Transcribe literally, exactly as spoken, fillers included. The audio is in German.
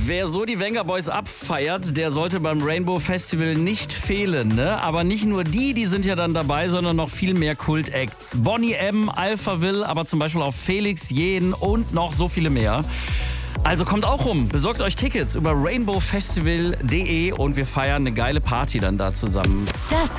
Wer so die Venga Boys abfeiert, der sollte beim Rainbow Festival nicht fehlen, ne? Aber nicht nur die, die sind ja dann dabei, sondern noch viel mehr Kult-Acts. Boney M, Alphaville, aber zum Beispiel auch Felix Jähn und noch so viele mehr. Also kommt auch rum, besorgt euch Tickets über rainbow festival punkt de und wir feiern eine geile Party dann da zusammen. Das